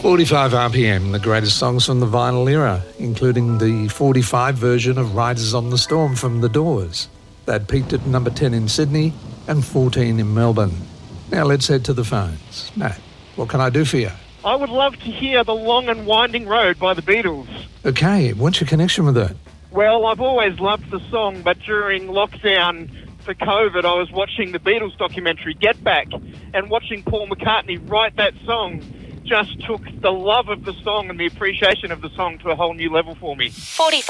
45 RPM, the greatest songs from the vinyl era, including the 45 version of Riders on the Storm from The Doors. That peaked at number 10 in Sydney and 14 in Melbourne. Now let's head to the phones. Matt, what can I do for you? I would love to hear The Long and Winding Road by the Beatles. Okay, what's your connection with that? Well, I've always loved the song, but during lockdown for COVID, I was watching the Beatles documentary Get Back, and watching Paul McCartney write that song just took the love of the song and the appreciation of the song to a whole new level for me. 45.